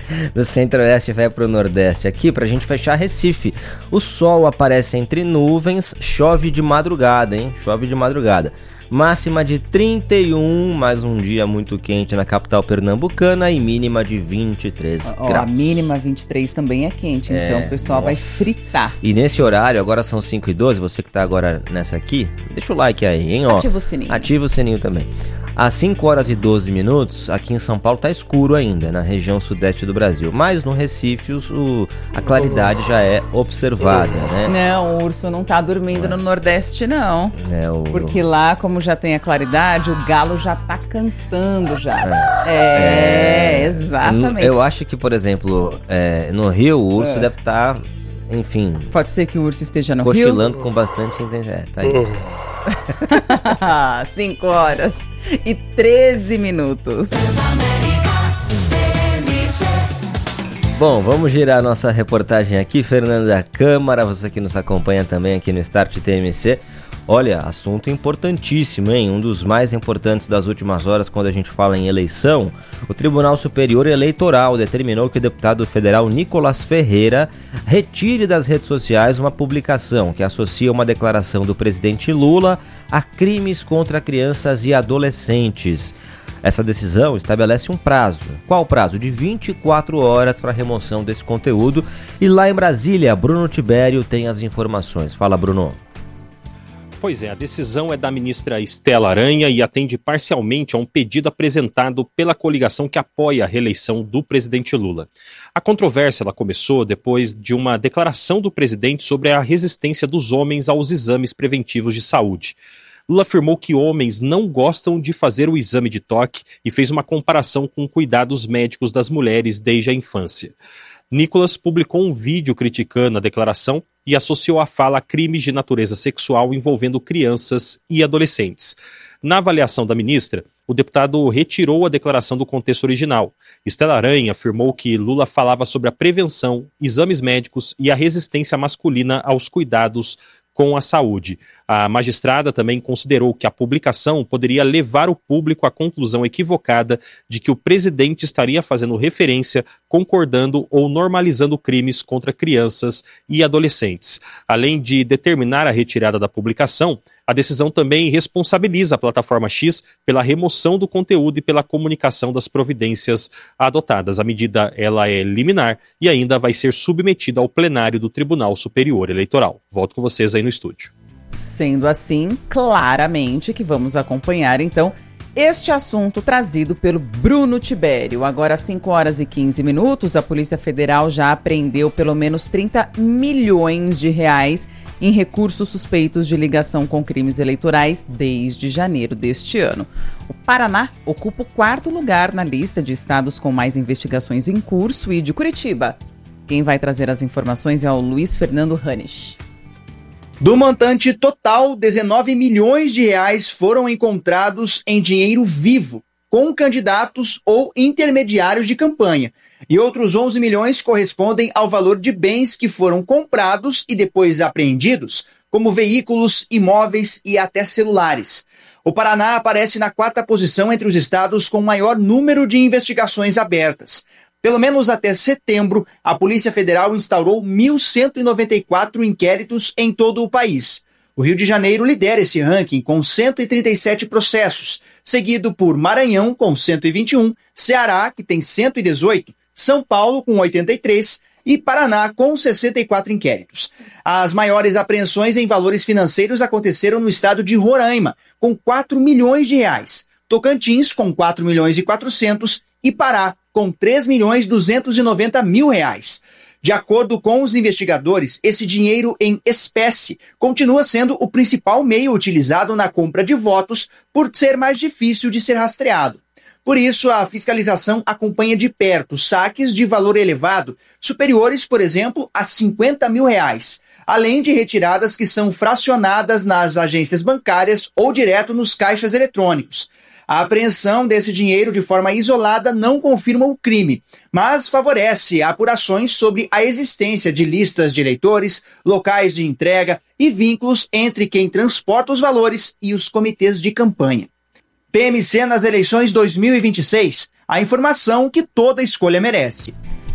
do Centro-Oeste vai para o Nordeste. Aqui, pra gente fechar, Recife. O sol aparece entre nuvens, chove de madrugada, hein? Chove de madrugada. Máxima de 31, mais um dia muito quente na capital pernambucana e mínima de 23 graus. A mínima 23 também é quente, então o pessoal vai fritar. E nesse horário, agora são 5h12, você que tá agora nessa aqui, deixa o like aí, hein? Ativa o sininho. Ativa o sininho também. Às 5h12, aqui em São Paulo tá escuro ainda, na região sudeste do Brasil. Mas no Recife a claridade já é observada, né? Não, o urso não tá dormindo no Nordeste, não. Porque lá, como já tem a claridade, o galo já tá cantando já. Exatamente. Eu acho que, por exemplo, no Rio, o urso deve estar, enfim... Pode ser que o urso esteja no Rio? Cochilando com bastante intensidade. Tá aí. 5h13. Bom, vamos girar nossa reportagem aqui, Fernanda Câmara, você que nos acompanha também aqui no Start TMC. Olha, assunto importantíssimo, hein? Um dos mais importantes das últimas horas quando a gente fala em eleição. O Tribunal Superior Eleitoral determinou que o deputado federal Nicolas Ferreira retire das redes sociais uma publicação que associa uma declaração do presidente Lula a crimes contra crianças e adolescentes. Essa decisão estabelece um prazo. Qual o prazo? De 24 horas para a remoção desse conteúdo. E lá em Brasília, Bruno Tibério tem as informações. Fala, Bruno. Pois é, a decisão é da ministra Estela Aranha e atende parcialmente a um pedido apresentado pela coligação que apoia a reeleição do presidente Lula. A controvérsia começou depois de uma declaração do presidente sobre a resistência dos homens aos exames preventivos de saúde. Lula afirmou que homens não gostam de fazer o exame de toque e fez uma comparação com cuidados médicos das mulheres desde a infância. Nicolas publicou um vídeo criticando a declaração e associou a fala a crimes de natureza sexual envolvendo crianças e adolescentes. Na avaliação da ministra, o deputado retirou a declaração do contexto original. Estela Aranha afirmou que Lula falava sobre a prevenção, exames médicos e a resistência masculina aos cuidados com a saúde. A magistrada também considerou que a publicação poderia levar o público à conclusão equivocada de que o presidente estaria fazendo referência, concordando ou normalizando crimes contra crianças e adolescentes. Além de determinar a retirada da publicação, a decisão também responsabiliza a plataforma X pela remoção do conteúdo e pela comunicação das providências adotadas. A medida ela é liminar e ainda vai ser submetida ao plenário do Tribunal Superior Eleitoral. Volto com vocês aí no estúdio. Sendo assim, claramente que vamos acompanhar, então, este assunto trazido pelo Bruno Tibério. Agora, às 5h15, a Polícia Federal já apreendeu pelo menos 30 milhões de reais em recursos suspeitos de ligação com crimes eleitorais desde janeiro deste ano. O Paraná ocupa o 4º lugar na lista de estados com mais investigações em curso e de Curitiba. Quem vai trazer as informações é o Luiz Fernando Hanisch. Do montante total, 19 milhões de reais foram encontrados em dinheiro vivo, com candidatos ou intermediários de campanha. E outros 11 milhões correspondem ao valor de bens que foram comprados e depois apreendidos, como veículos, imóveis e até celulares. O Paraná aparece na 4ª posição entre os estados com maior número de investigações abertas. Pelo menos até setembro, a Polícia Federal instaurou 1.194 inquéritos em todo o país. O Rio de Janeiro lidera esse ranking com 137 processos, seguido por Maranhão com 121, Ceará, que tem 118, São Paulo com 83 e Paraná com 64 inquéritos. As maiores apreensões em valores financeiros aconteceram no estado de Roraima, com 4 milhões de reais, Tocantins com 4 milhões e 400 e Pará com 3.290.000 reais. De acordo com os investigadores, esse dinheiro em espécie continua sendo o principal meio utilizado na compra de votos por ser mais difícil de ser rastreado. Por isso, a fiscalização acompanha de perto saques de valor elevado, superiores, por exemplo, a 50 mil reais, além de retiradas que são fracionadas nas agências bancárias ou direto nos caixas eletrônicos. A apreensão desse dinheiro de forma isolada não confirma o crime, mas favorece apurações sobre a existência de listas de eleitores, locais de entrega e vínculos entre quem transporta os valores e os comitês de campanha. TMC nas eleições 2026, a informação que toda escolha merece.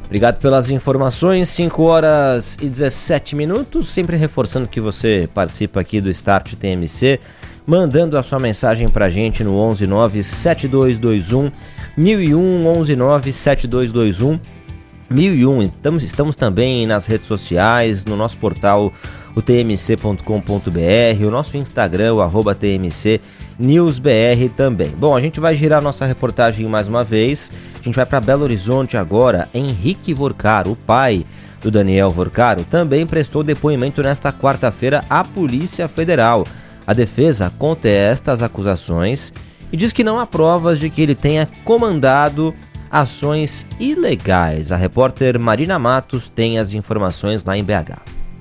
Obrigado pelas informações, 5 horas e 17 minutos, sempre reforçando que você participa aqui do Start TMC, mandando a sua mensagem pra gente no 1197221 1001, 1197221 1001. Estamos também nas redes sociais, no nosso portal o tmc.com.br, o nosso Instagram, o @tmcnewsbr também. Bom, a gente vai girar nossa reportagem mais uma vez. A gente vai para Belo Horizonte agora. Henrique Vorcaro, o pai do Daniel Vorcaro, também prestou depoimento nesta quarta-feira à Polícia Federal. A defesa contesta as acusações e diz que não há provas de que ele tenha comandado ações ilegais. A repórter Marina Matos tem as informações lá em BH.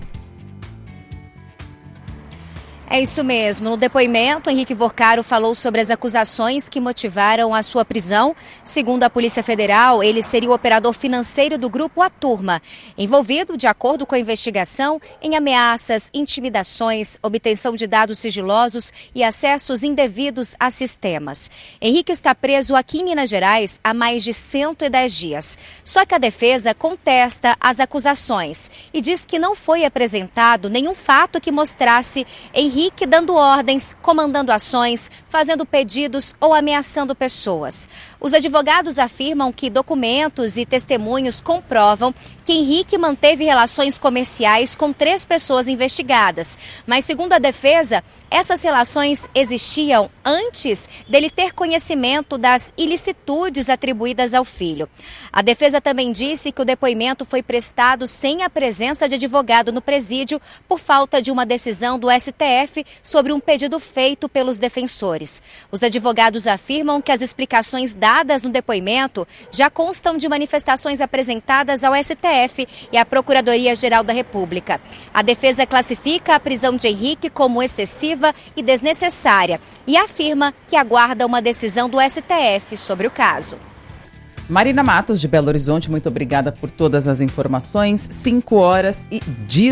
É isso mesmo. No depoimento, Henrique Vorcaro falou sobre as acusações que motivaram a sua prisão. Segundo a Polícia Federal, ele seria o operador financeiro do grupo A Turma, envolvido, de acordo com a investigação, em ameaças, intimidações, obtenção de dados sigilosos e acessos indevidos a sistemas. Henrique está preso aqui em Minas Gerais há mais de 110 dias. Só que a defesa contesta as acusações e diz que não foi apresentado nenhum fato que mostrasse Henrique dando ordens, comandando ações, fazendo pedidos ou ameaçando pessoas. Os advogados afirmam que documentos e testemunhos comprovam que Henrique manteve relações comerciais com 3 pessoas investigadas. Mas, segundo a defesa, essas relações existiam antes dele ter conhecimento das ilicitudes atribuídas ao filho. A defesa também disse que o depoimento foi prestado sem a presença de advogado no presídio por falta de uma decisão do STF sobre um pedido feito pelos defensores. Os advogados afirmam que as explicações dadas no depoimento já constam de manifestações apresentadas ao STF e à Procuradoria-Geral da República. A defesa classifica a prisão de Henrique como excessiva e desnecessária e afirma que aguarda uma decisão do STF sobre o caso. Marina Matos, de Belo Horizonte, muito obrigada por todas as informações. 5 horas e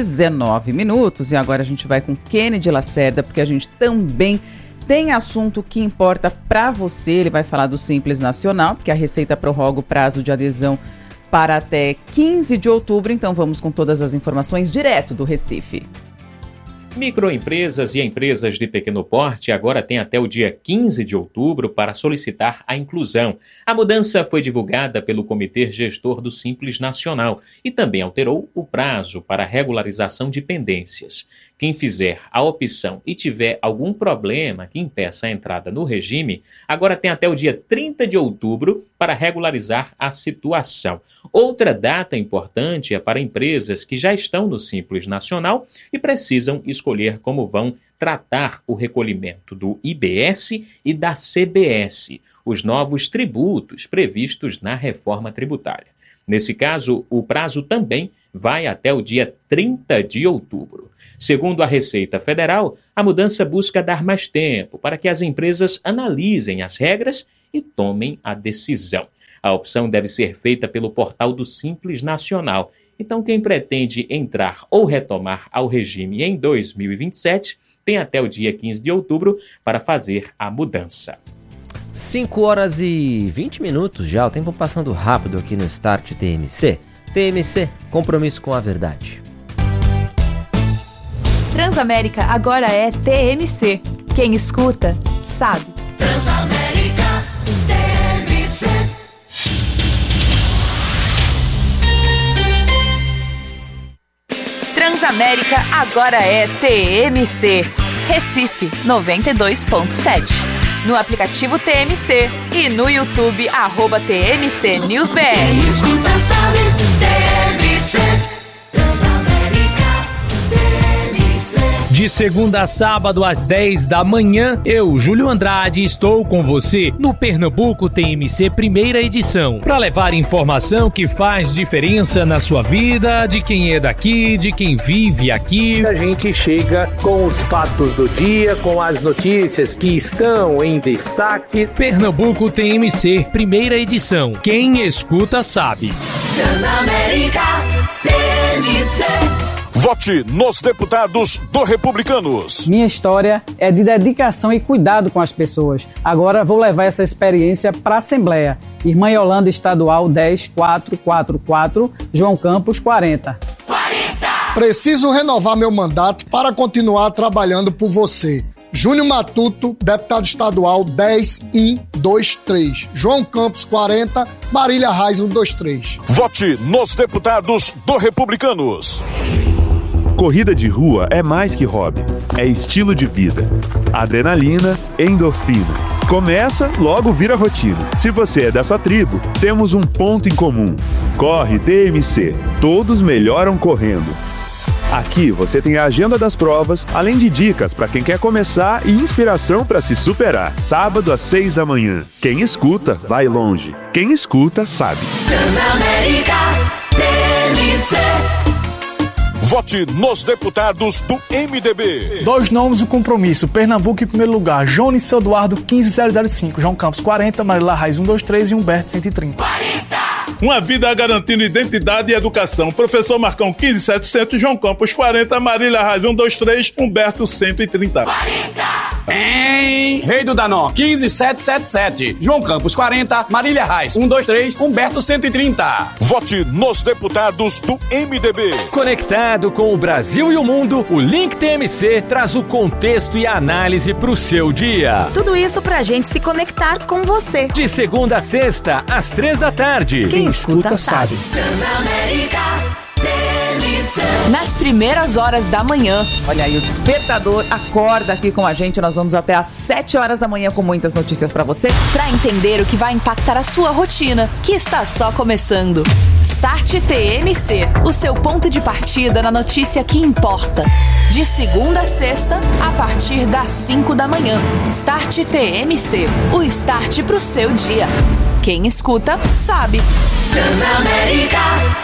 19 minutos. E agora a gente vai com Kennedy Lacerda, porque a gente também tem assunto que importa para você. Ele vai falar do Simples Nacional, porque a Receita prorroga o prazo de adesão para até 15 de outubro. Então vamos com todas as informações direto do Recife. Microempresas e empresas de pequeno porte agora têm até o dia 15 de outubro para solicitar a inclusão. A mudança foi divulgada pelo Comitê Gestor do Simples Nacional e também alterou o prazo para regularização de pendências. Quem fizer a opção e tiver algum problema que impeça a entrada no regime, agora tem até o dia 30 de outubro para regularizar a situação. Outra data importante é para empresas que já estão no Simples Nacional e precisam escolher como vão tratar o recolhimento do IBS e da CBS, os novos tributos previstos na reforma tributária. Nesse caso, o prazo também vai até o dia 30 de outubro. Segundo a Receita Federal, a mudança busca dar mais tempo para que as empresas analisem as regras e tomem a decisão. A opção deve ser feita pelo portal do Simples Nacional. Então, quem pretende entrar ou retomar ao regime em 2027 tem até o dia 15 de outubro para fazer a mudança. 5 horas e 20 minutos já, o tempo passando rápido aqui no Start TMC. TMC, compromisso com a verdade. Transamérica agora é TMC. Quem escuta, sabe. Transamérica TMC. Transamérica agora é TMC. Recife 92.7. No aplicativo TMC e no YouTube @TMC NewsBR. Quem escuta sabe, TMC. Transamérica TMC. De segunda a sábado às 10 da manhã, eu, Júlio Andrade, estou com você no Pernambuco TMC primeira edição, para levar informação que faz diferença na sua vida, de quem é daqui, de quem vive aqui. A gente chega com os fatos do dia, com as notícias que estão em destaque. Pernambuco TMC primeira edição. Quem escuta sabe. Transamérica TMC. Vote nos deputados do Republicanos. Minha história é de dedicação e cuidado com as pessoas. Agora vou levar essa experiência para a Assembleia. Irmã Yolanda Estadual 10444, João Campos 40. Preciso renovar meu mandato para continuar trabalhando por você. Júnior Matuto, deputado estadual 10123. João Campos 40, Marília Reis 123. Vote nos deputados do Republicanos. Corrida de rua é mais que hobby, é estilo de vida. Adrenalina, endorfina. Começa, logo vira rotina. Se você é dessa tribo, temos um ponto em comum. Corre TMC, todos melhoram correndo. Aqui você tem a agenda das provas, além de dicas para quem quer começar e inspiração para se superar. Sábado às 6 da manhã. Quem escuta, vai longe. Quem escuta, sabe. Transamérica TMC. Vote nos deputados do MDB. 2 nomes do compromisso. Pernambuco em primeiro lugar. Jones Seu Eduardo 15005. João Campos 40, Marília Reis 123 e Humberto 130. 40. Uma vida garantindo identidade e educação. Professor Marcão 15700, João Campos 40, Marília Reis 123, Humberto 130. 40. Hein? Rei do Danó 15777, João Campos 40, Marília Reis 123, Humberto 130. Vote nos deputados do MDB. Conectado com o Brasil e o mundo, o Link TMC traz o contexto e a análise para o seu dia. Tudo isso pra gente se conectar com você. De segunda a sexta, às 3 da tarde. Quem escuta sabe. Transamérica TMC. Nas primeiras horas da manhã. Olha aí, o despertador acorda aqui com a gente. Nós vamos até às 7 horas da manhã com muitas notícias pra você. Pra entender o que vai impactar a sua rotina, que está só começando. Start TMC, o seu ponto de partida na notícia que importa. De segunda a sexta, a partir das 5 da manhã. Start TMC, o start pro seu dia. Quem escuta, sabe. Transamérica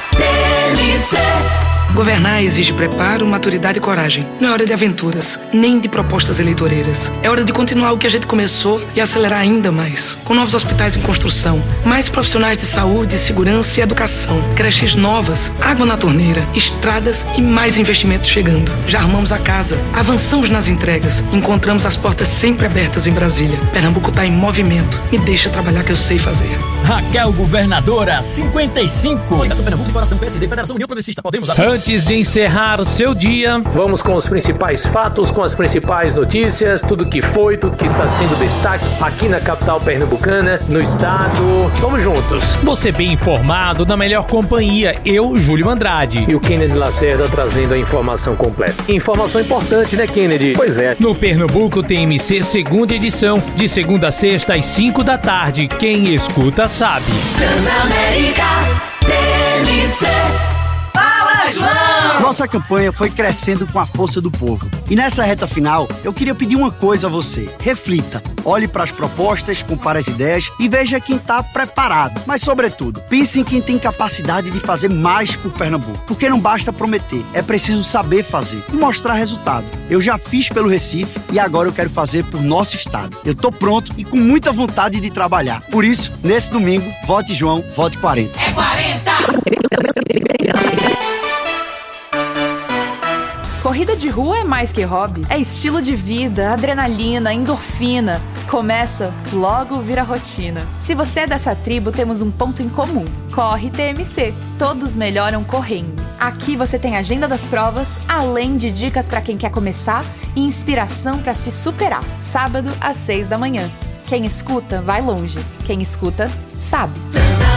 TMC. Governar exige preparo, maturidade e coragem. Não é hora de aventuras, nem de propostas eleitoreiras. É hora de continuar o que a gente começou e acelerar ainda mais. Com novos hospitais em construção, mais profissionais de saúde, segurança e educação, creches novas, água na torneira, estradas e mais investimentos chegando. Já armamos a casa, avançamos nas entregas, encontramos as portas sempre abertas em Brasília. Pernambuco está em movimento. Me deixa trabalhar que eu sei fazer. Raquel Governadora, 55. Coligação Pernambuco, Coração PSD, Federação União Progressista. Podemos Antes de encerrar o seu dia, vamos com os principais fatos, com as principais notícias, tudo que foi, tudo que está sendo destaque aqui na capital pernambucana, no estado. Vamos juntos. Você bem informado, na melhor companhia, eu, Júlio Andrade. E o Kennedy Lacerda trazendo a informação completa. Informação importante, né, Kennedy? Pois é. No Pernambuco TMC, segunda edição, de segunda a sexta às 5 da tarde. Quem escuta sabe. Transamérica TMC. Nossa campanha foi crescendo com a força do povo. E nessa reta final, eu queria pedir uma coisa a você. Reflita, olhe para as propostas, compare as ideias e veja quem está preparado. Mas, sobretudo, pense em quem tem capacidade de fazer mais por Pernambuco. Porque não basta prometer, é preciso saber fazer e mostrar resultado. Eu já fiz pelo Recife e agora eu quero fazer por nosso estado. Eu tô pronto e com muita vontade de trabalhar. Por isso, nesse domingo, vote João, vote 40. É 40! Corrida de rua é mais que hobby. É estilo de vida, adrenalina, endorfina. Começa, logo vira rotina. Se você é dessa tribo, temos um ponto em comum. Corre TMC. Todos melhoram correndo. Aqui você tem a agenda das provas, além de dicas para quem quer começar e inspiração para se superar. Sábado às 6 da manhã. Quem escuta, vai longe. Quem escuta, sabe.